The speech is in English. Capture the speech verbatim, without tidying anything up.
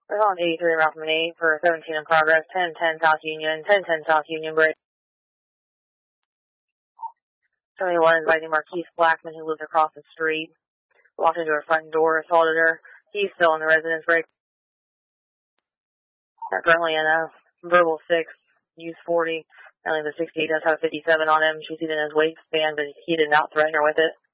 We're on eighty-three around from an eight for seventeen in progress, ten ten South Union, ten ten South Union Bridge. seventy-one inviting Marquise Blackman, who lives across the street. Walked into her front door, assaulted her. He's still in the residence break. They're currently in a verbal six, use forty. Only the sixty-eight does have a fifty-seven on him. She's even in his waistband, but he did not threaten her with it.